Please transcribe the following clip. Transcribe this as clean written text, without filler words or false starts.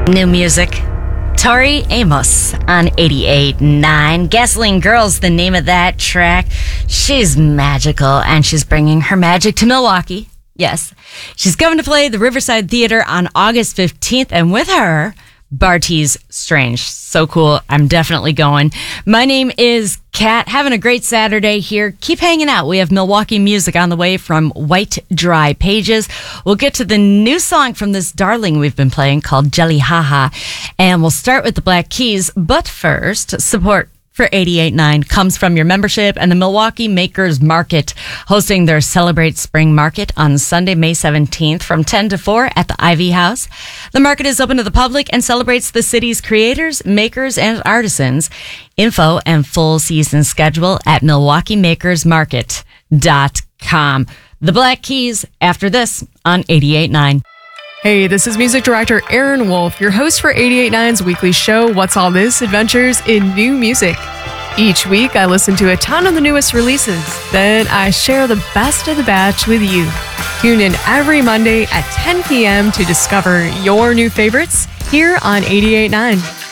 New music. Tori Amos on 88.9. Gasoline Girl's the name of that track. She's magical, and she's bringing her magic to Milwaukee. Yes. She's coming to play the Riverside Theater on August 15th, and with her, Bartees Strange. So cool. I'm definitely going. My name is Kat. Having a great Saturday here. Keep hanging out. We have Milwaukee music on the way from White Dry Pages. We'll get to the new song from this darling we've been playing called Jelly Haha. And we'll start with the Black Keys. But first, support for 88.9 comes from your membership and the Milwaukee Makers Market, hosting their Celebrate Spring Market on Sunday, May 17th from 10 to 4 at the Ivy House. The market is open to the public and celebrates the city's creators, makers, and artisans. Info and full season schedule at MilwaukeeMakersMarket.com. The Black Keys after this on 88.9. Hey, this is music director Aaron Wolf, your host for 88.9's weekly show, What's All This? Adventures in New Music. Each week, I listen to a ton of the newest releases. Then I share the best of the batch with you. Tune in every Monday at 10 p.m. to discover your new favorites here on 88.9.